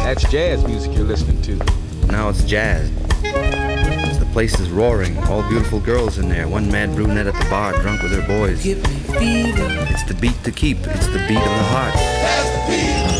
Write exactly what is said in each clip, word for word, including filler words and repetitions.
That's jazz music you're listening to. Now it's jazz. The place is roaring. All beautiful girls in there. One mad brunette at the bar, drunk with her boys. Give me fever. It's the beat to keep. It's the beat of the heart. That's the beat.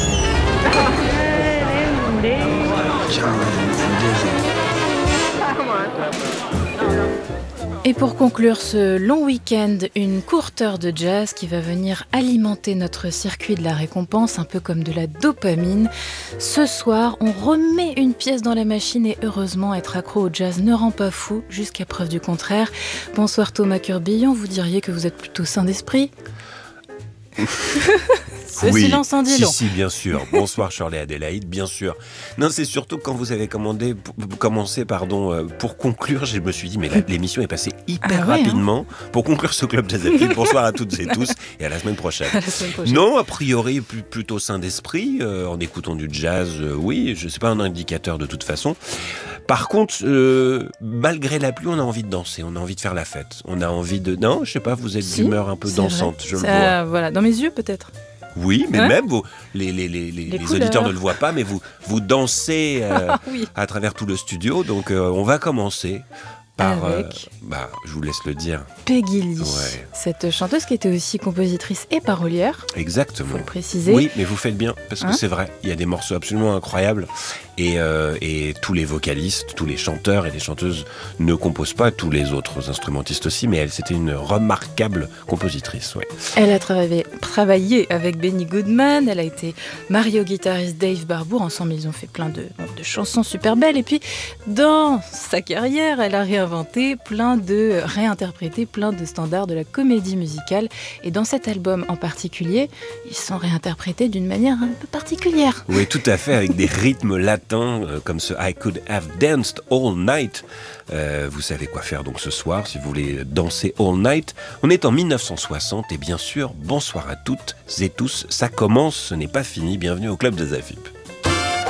Et pour conclure ce long week-end, une courte heure de jazz qui va venir alimenter notre circuit de la récompense, un peu comme de la dopamine. Ce soir, on remet une pièce dans la machine et heureusement, être accro au jazz ne rend pas fou, jusqu'à preuve du contraire. Bonsoir Thomas Curbillon, vous diriez que vous êtes plutôt sain d'esprit ? Ce oui, silence en dit si, long. si, bien sûr. Bonsoir Shirley Adélaïde, bien sûr. Non, c'est surtout quand vous avez commandé, p- commencé, pardon, euh, pour conclure, je me suis dit, mais la, l'émission est passée hyper Ah ouais, rapidement. Hein. Pour conclure ce club Jazz Appeal, bonsoir à toutes et tous, et à la semaine prochaine. À la semaine prochaine. Non, a priori, plus, plutôt sain d'esprit, euh, en écoutant du jazz, euh, oui, je sais pas un indicateur de toute façon. Par contre, euh, malgré la pluie, on a envie de danser, on a envie de faire la fête, on a envie de... Non, je sais pas, vous êtes Si, d'humeur un peu c'est dansante, vrai. je Ça, le vois. Voilà, dans mes yeux peut-être. Oui, mais Ouais. même vous, les, les, les, les, Les les couleurs. auditeurs ne le voient pas, mais vous, vous dansez euh, Ah oui. à travers tout le studio. Donc euh, on va commencer par... Avec euh, bah, je vous laisse le dire. Peggy Lee, Ouais. cette chanteuse qui était aussi compositrice et parolière, Exactement. faut le préciser. Oui, mais vous faites bien, parce que Hein c'est vrai, il y a des morceaux absolument incroyables. Et, euh, et tous les vocalistes, tous les chanteurs et les chanteuses ne composent pas, tous les autres instrumentistes aussi, mais elle, c'était une remarquable compositrice. Ouais. Elle a travaillé, travaillé avec Benny Goodman, elle a été mariée au guitariste Dave Barbour. Ensemble, ils ont fait plein de, de chansons super belles. Et puis, dans sa carrière, elle a réinventé plein de, réinterprété plein de standards de la comédie musicale. Et dans cet album en particulier, ils sont réinterprétés d'une manière un peu particulière. Oui, tout à fait, avec des rythmes latins, euh, comme ce I Could Have Danced All Night. Euh, vous savez quoi faire donc ce soir, si vous voulez danser all night. On est en dix-neuf cent soixante et bien sûr, bonsoir à toutes et tous. Ça commence, ce n'est pas fini. Bienvenue au Club des Afip.